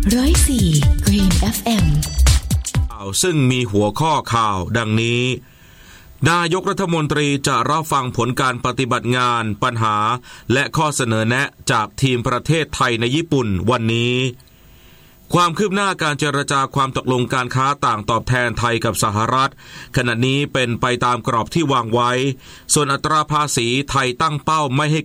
104 Green FM ซึ่งมีหัวข้อข่าวดังนี้นายกรัฐมนตรีจะรับฟังผลการปฏิบัติงานปัญหาและข้อเสนอแนะจากทีมประเทศไทยในญี่ปุ่นวันนี้ความคืบหน้าการเจรจาความตกลงการค้าต่างตอบแทนไทยกับสหรัฐขณะนี้เป็นไปตามกรอบที่วางไว้ส่วนอัตราภาษีไทยตั้งเป้าไม่ให้